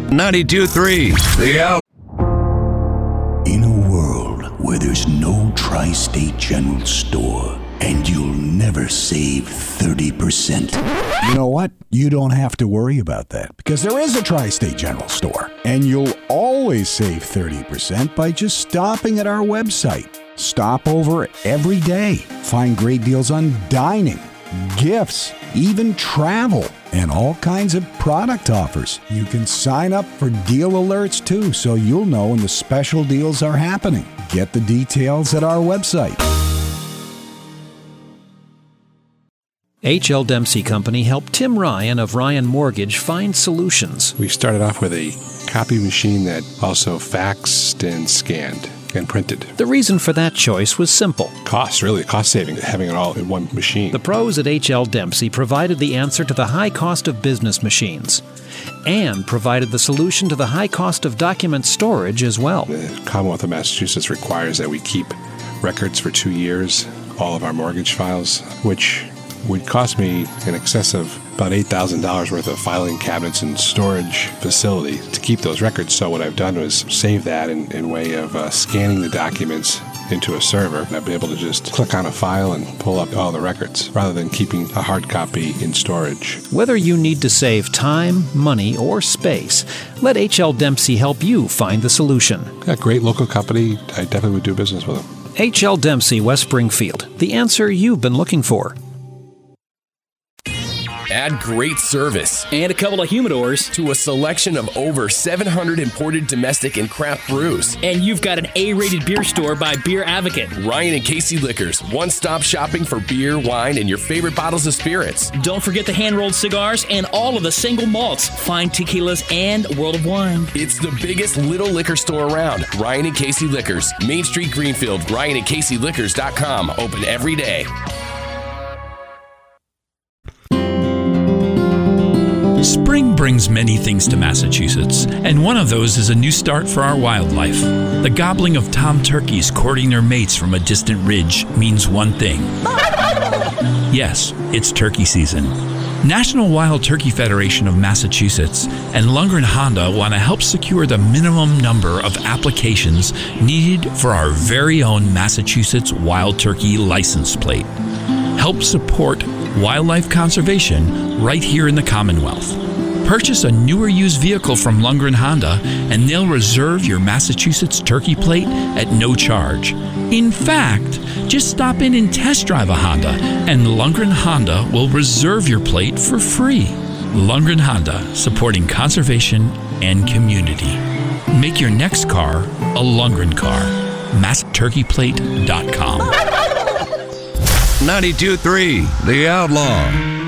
92.3 The Out. In a world where there's no Tri-State General Store and you'll never save 30%. You know what? You don't have to worry about that because there is a Tri-State General Store. And you'll always save 30% by just stopping at our website. Stop over every day. Find great deals on dining, gifts, even travel, and all kinds of product offers. You can sign up for deal alerts too, so you'll know when the special deals are happening. Get the details at our website. H.L. Dempsey Company helped Tim Ryan of Ryan Mortgage find solutions. We started off with a copy machine that also faxed and scanned and printed. The reason for that choice was simple. Cost saving, having it all in one machine. The pros at H.L. Dempsey provided the answer to the high cost of business machines and provided the solution to the high cost of document storage as well. The Commonwealth of Massachusetts requires that we keep records for 2 years, all of our mortgage files, which would cost me in excess of about $8,000 worth of filing cabinets and storage facility to keep those records. So what I've done was save that in way of scanning the documents into a server. And I've been able to just click on a file and pull up all the records rather than keeping a hard copy in storage. Whether you need to save time, money, or space, let H.L. Dempsey help you find the solution. A great local company. I definitely would do business with them. H.L. Dempsey, West Springfield. The answer you've been looking for. Add great service and a couple of humidors to a selection of over 700 imported domestic and craft brews. And you've got an A-rated beer store by Beer Advocate. Ryan and Casey Liquors, one-stop shopping for beer, wine, and your favorite bottles of spirits. Don't forget the hand-rolled cigars and all of the single malts, fine tequilas, and World of Wine. It's the biggest little liquor store around. Ryan and Casey Liquors, Main Street, Greenfield, RyanandCaseyLiquors.com, open every day. Spring brings many things to Massachusetts, and one of those is a new start for our wildlife. The gobbling of tom turkeys courting their mates from a distant ridge means one thing. Yes, it's turkey season. National Wild Turkey Federation of Massachusetts and Lundgren Honda want to help secure the minimum number of applications needed for our very own Massachusetts Wild Turkey license plate. Help support wildlife conservation right here in the Commonwealth. Purchase a new or used vehicle from Lundgren Honda and they'll reserve your Massachusetts turkey plate at no charge. In fact, just stop in and test drive a Honda and Lundgren Honda will reserve your plate for free. Lundgren Honda, supporting conservation and community. Make your next car a Lundgren car. MassTurkeyPlate.com. 92.3 The Outlaw.